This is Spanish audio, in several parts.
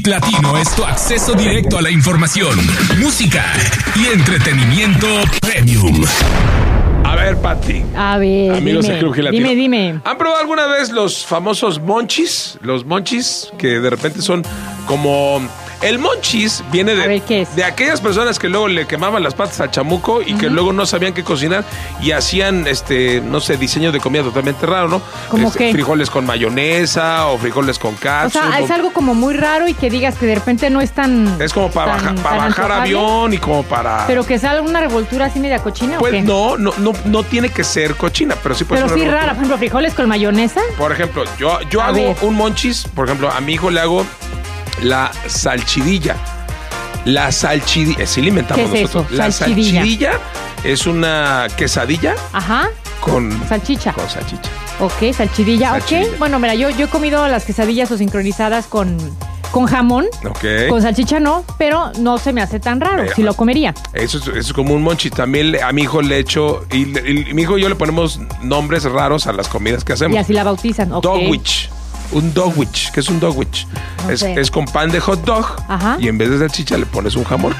Hit Latino es tu acceso directo a la información, música y entretenimiento premium. A ver, Pati. A ver, amigos dime, de Club Hit Latino. Dime. ¿Han probado alguna vez los famosos monchis? Los monchis que de repente son como... El monchis viene A ver, ¿qué es? de aquellas personas que luego le quemaban las patas al chamuco y que luego no sabían qué cocinar y hacían, no sé, diseño de comida totalmente raro, ¿no? ¿Cómo qué? Frijoles con mayonesa o frijoles con O catsup. sea, es algo como muy raro y que digas que de repente no es tan... Es como para tan bajar antojable, avión y como para... Pero que sea una revoltura así media cochina, Pues ¿o qué? no tiene que ser cochina, pero sí puede Pero ser sí una rara, por ejemplo, frijoles con mayonesa. Por ejemplo, yo A hago ver. un monchis, por ejemplo, a mi hijo le hago la salchidilla. La salchidilla, sí le inventamos ¿Qué es nosotros. eso? La Salchidilla. salchidilla es una quesadilla Ajá, con salchicha. salchicha. Ok, salchidilla. Salchidilla. Ok, bueno, mira, yo he comido las quesadillas o sincronizadas con jamón. Ok. Con salchicha no, pero no se me hace tan raro. Mira. Si lo comería. Eso es como un monchis. También a mi hijo le echo, y mi hijo y yo le ponemos nombres raros a las comidas que hacemos. Y así la bautizan. Ok. Dogwich. Un dogwich. ¿Qué es un dogwich? No sé. Es con pan de hot dog. Ajá. Y en vez de salchicha le pones un jamón.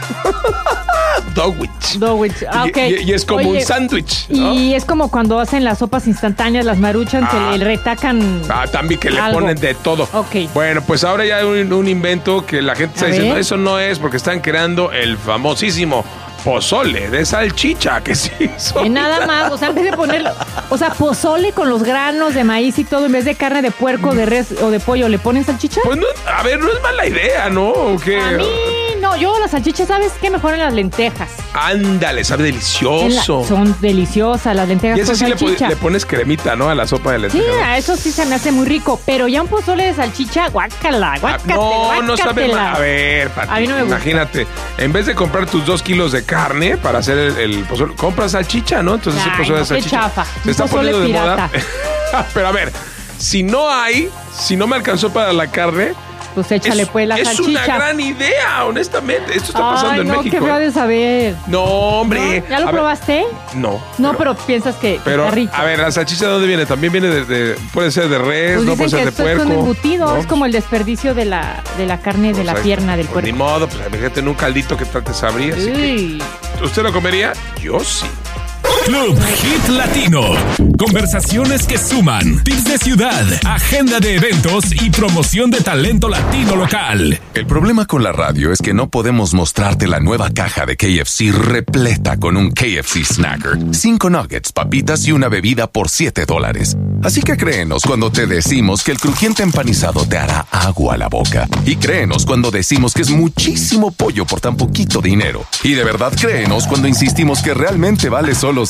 Dogwich. Dogwich. Ah, ok. Y es como Oye, un sándwich, ¿no? Y es como cuando hacen las sopas instantáneas, las maruchan, que le retacan. También que le algo. ponen de todo. Ok. Bueno, pues ahora ya hay un invento que la gente está A diciendo, ver. eso no es, porque están creando el famosísimo pozole de salchicha, que sí. Y nada más, o sea, en vez de ponerlo, o sea, pozole con los granos de maíz y todo, en vez de carne de puerco, de res o de pollo, ¿le ponen salchicha? Pues no, a ver, no es mala idea, ¿no? ¿O qué? A mí, no, yo las salchichas, ¿sabes qué? Mejor en las lentejas. Ándale, sabe delicioso. Son deliciosas las lentejas Y eso con sí salchicha. le pones cremita, ¿no? A la sopa de Sí, lentejas. a eso sí se me hace muy rico, pero ya un pozole de salchicha, guácala, guácatela, No sabe guácatela. mal. A ver, Pati, A mí no me gusta. imagínate, en vez de comprar tus 2 kilos de carne para hacer el pozole, compra salchicha, ¿no? Entonces el Ay, pozole no, de salchicha qué chafa. se Un está pozole poniendo de moda. pirata. Pero a ver, si no me alcanzó para la carne, Pues échale pues la es salchicha. una gran idea, honestamente. Esto está pasando en no, México. qué feo de saber. No, hombre. ¿No? ¿Ya lo A ver, probaste? No. No, pero piensas que Pero, está rico. a ver, ¿la salchicha de dónde viene? También viene puede ser de res, Pues no puede dicen ser que de esto puerco. es un embutido, ¿no? es como el desperdicio de la carne de la Pues, pierna del pues, puerco. Ni modo, pues fíjate en un caldito que tal te sabría. Así que, Uy. ¿usted lo comería? Yo sí. Club Hit Latino. Conversaciones que suman, tips de ciudad, agenda de eventos y promoción de talento latino local. El problema con la radio es que no podemos mostrarte la nueva caja de KFC repleta con un KFC Snacker, 5 nuggets, papitas y una bebida por $7. Así que créenos cuando te decimos que el crujiente empanizado te hará agua a la boca. Y créenos cuando decimos que es muchísimo pollo por tan poquito dinero. Y de verdad créenos cuando insistimos que realmente vale solo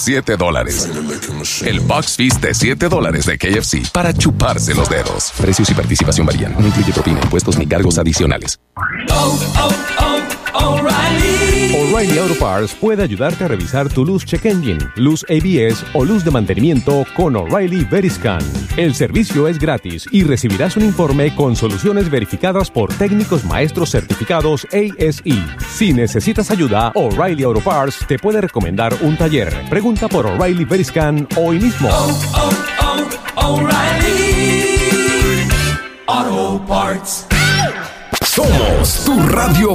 $7. El Box Feast de $7 de KFC para chuparse los dedos. Precios y participación varían. No incluye propina, impuestos ni cargos adicionales. O'Reilly Auto Parts puede ayudarte a revisar tu luz check engine, luz ABS o luz de mantenimiento con O'Reilly Veriscan. El servicio es gratis y recibirás un informe con soluciones verificadas por técnicos maestros certificados ASE. Si necesitas ayuda, O'Reilly Auto Parts te puede recomendar un taller. Pregunta por O'Reilly Veriscan hoy mismo. O'Reilly Auto Parts. Somos tu radio